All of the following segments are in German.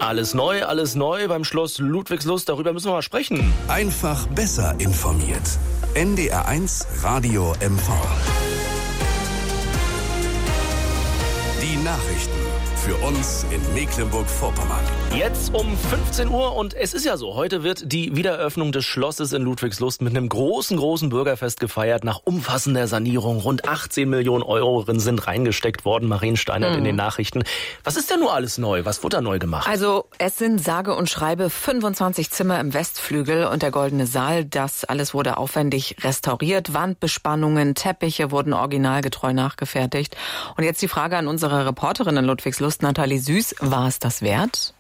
Alles neu beim Schloss Ludwigslust. Darüber müssen wir mal sprechen. Einfach besser informiert. NDR1 Radio MV. Die Nachrichten für uns in Mecklenburg-Vorpommern. Jetzt um 15 Uhr und es ist ja so, heute wird die Wiedereröffnung des Schlosses in Ludwigslust mit einem großen Bürgerfest gefeiert. Nach umfassender Sanierung, rund 18 Millionen Euro sind reingesteckt worden. Marien Steinert in den Nachrichten. Was ist denn nur alles neu? Was wurde da neu gemacht? Also es sind sage und schreibe 25 Zimmer im Westflügel und der Goldene Saal. Das alles wurde aufwendig restauriert. Wandbespannungen, Teppiche wurden originalgetreu nachgefertigt. Und jetzt die Frage an unsere Reporterin in Ludwigslust, Nathalie Süß, war es das wert?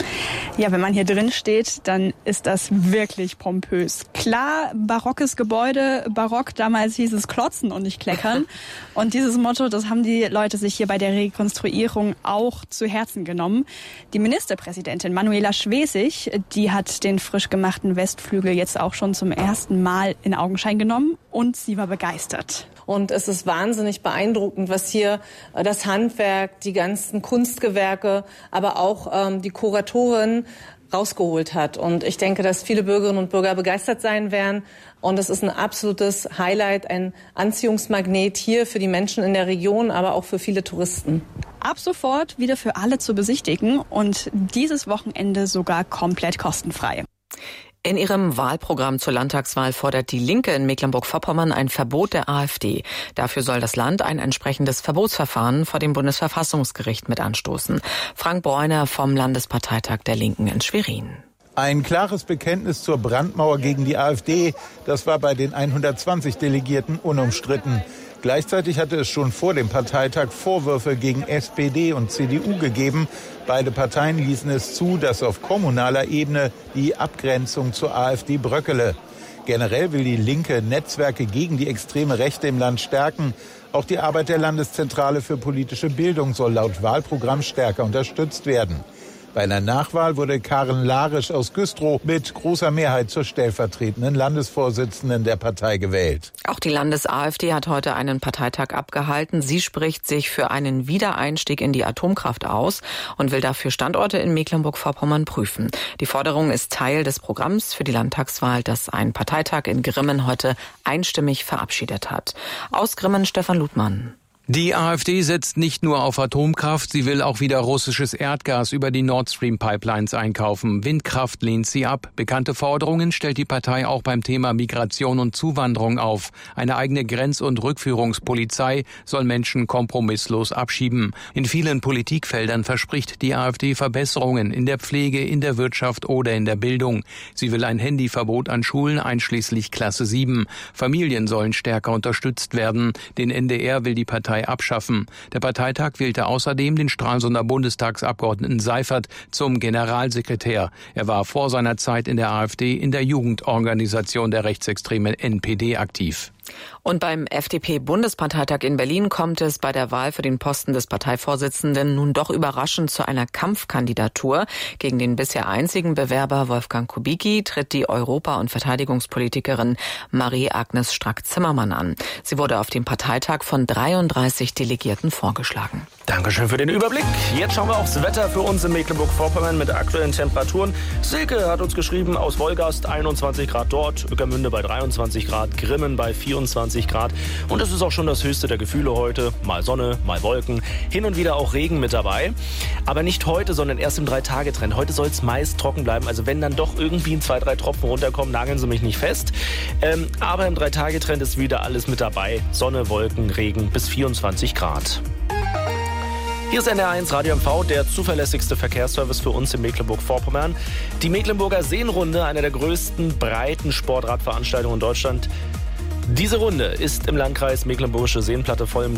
Ja, wenn man hier drin steht, dann ist das wirklich pompös. Klar, barockes Gebäude, barock, damals hieß es klotzen und nicht kleckern. Und dieses Motto, das haben die Leute sich hier bei der Rekonstruierung auch zu Herzen genommen. Die Ministerpräsidentin Manuela Schwesig, die hat den frisch gemachten Westflügel jetzt auch schon zum ersten Mal in Augenschein genommen und sie war begeistert. Und es ist wahnsinnig beeindruckend, was hier das Handwerk, die ganzen Kunstgewerke, aber auch die Kuratorin rausgeholt hat. Und ich denke, dass viele Bürgerinnen und Bürger begeistert sein werden. Und es ist ein absolutes Highlight, ein Anziehungsmagnet hier für die Menschen in der Region, aber auch für viele Touristen. Ab sofort wieder für alle zu besichtigen und dieses Wochenende sogar komplett kostenfrei. In ihrem Wahlprogramm zur Landtagswahl fordert die Linke in Mecklenburg-Vorpommern ein Verbot der AfD. Dafür soll das Land ein entsprechendes Verbotsverfahren vor dem Bundesverfassungsgericht mit anstoßen. Frank Bräuner vom Landesparteitag der Linken in Schwerin. Ein klares Bekenntnis zur Brandmauer gegen die AfD, das war bei den 120 Delegierten unumstritten. Gleichzeitig hatte es schon vor dem Parteitag Vorwürfe gegen SPD und CDU gegeben. Beide Parteien ließen es zu, dass auf kommunaler Ebene die Abgrenzung zur AfD bröckele. Generell will die Linke Netzwerke gegen die extreme Rechte im Land stärken. Auch die Arbeit der Landeszentrale für politische Bildung soll laut Wahlprogramm stärker unterstützt werden. Bei einer Nachwahl wurde Karen Larisch aus Güstrow mit großer Mehrheit zur stellvertretenden Landesvorsitzenden der Partei gewählt. Auch die Landes-AfD hat heute einen Parteitag abgehalten. Sie spricht sich für einen Wiedereinstieg in die Atomkraft aus und will dafür Standorte in Mecklenburg-Vorpommern prüfen. Die Forderung ist Teil des Programms für die Landtagswahl, das ein Parteitag in Grimmen heute einstimmig verabschiedet hat. Aus Grimmen Stefan Ludmann. Die AfD setzt nicht nur auf Atomkraft, sie will auch wieder russisches Erdgas über die Nord Stream Pipelines einkaufen. Windkraft lehnt sie ab. Bekannte Forderungen stellt die Partei auch beim Thema Migration und Zuwanderung auf. Eine eigene Grenz- und Rückführungspolizei soll Menschen kompromisslos abschieben. In vielen Politikfeldern verspricht die AfD Verbesserungen in der Pflege, in der Wirtschaft oder in der Bildung. Sie will ein Handyverbot an Schulen einschließlich Klasse 7. Familien sollen stärker unterstützt werden. Den NDR will die Partei abschaffen. Der Parteitag wählte außerdem den Stralsunder Bundestagsabgeordneten Seifert zum Generalsekretär. Er war vor seiner Zeit in der AfD in der Jugendorganisation der rechtsextremen NPD aktiv. Und beim FDP-Bundesparteitag in Berlin kommt es bei der Wahl für den Posten des Parteivorsitzenden nun doch überraschend zu einer Kampfkandidatur. Gegen den bisher einzigen Bewerber Wolfgang Kubicki tritt die Europa- und Verteidigungspolitikerin Marie-Agnes Strack-Zimmermann an. Sie wurde auf dem Parteitag von 33 Delegierten vorgeschlagen. Dankeschön für den Überblick. Jetzt schauen wir aufs Wetter für uns in Mecklenburg-Vorpommern mit aktuellen Temperaturen. Silke hat uns geschrieben, aus Wolgast 21 Grad dort, Ueckermünde bei 23 Grad, Grimmen bei 24 Grad. Und es ist auch schon das höchste der Gefühle heute. Mal Sonne, mal Wolken, hin und wieder auch Regen mit dabei. Aber nicht heute, sondern erst im 3-Tage-Trend. Heute soll es meist trocken bleiben. Also wenn dann doch irgendwie 2-3 Tropfen runterkommen, nageln Sie mich nicht fest. Aber im 3-Tage-Trend ist wieder alles mit dabei. Sonne, Wolken, Regen bis 24 Grad. Hier ist NDR1 Radio MV, der zuverlässigste Verkehrsservice für uns in Mecklenburg-Vorpommern. Die Mecklenburger Seenrunde, eine der größten breiten Sportradveranstaltungen in Deutschland. Diese Runde ist im Landkreis Mecklenburgische Seenplatte voll im